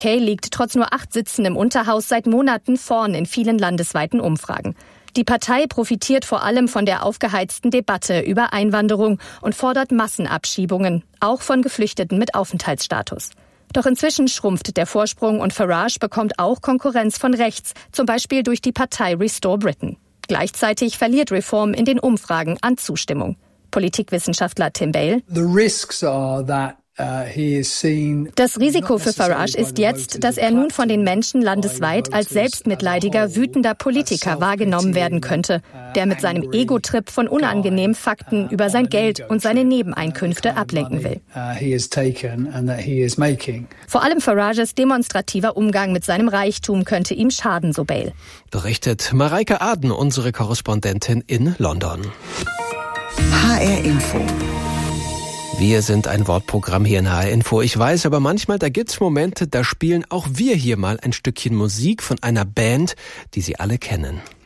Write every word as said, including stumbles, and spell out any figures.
Kay liegt trotz nur acht Sitzen im Unterhaus seit Monaten vorn in vielen landesweiten Umfragen. Die Partei profitiert vor allem von der aufgeheizten Debatte über Einwanderung und fordert Massenabschiebungen, auch von Geflüchteten mit Aufenthaltsstatus. Doch inzwischen schrumpft der Vorsprung und Farage bekommt auch Konkurrenz von rechts, zum Beispiel durch die Partei Restore Britain. Gleichzeitig verliert Reform in den Umfragen an Zustimmung. Politikwissenschaftler Tim Bale: The risks are that Das Risiko für Farage ist jetzt, dass er nun von den Menschen landesweit als selbstmitleidiger, wütender Politiker wahrgenommen werden könnte, der mit seinem Ego-Trip von unangenehmen Fakten über sein Geld und seine Nebeneinkünfte ablenken will. Vor allem Farages demonstrativer Umgang mit seinem Reichtum könnte ihm schaden, so Bale. Berichtet Mareike Aden, unsere Korrespondentin in London. H R Info. Wir sind ein Wortprogramm hier in H R Info. Ich weiß, aber manchmal, da gibt's Momente, da spielen auch wir hier mal ein Stückchen Musik von einer Band, die Sie alle kennen.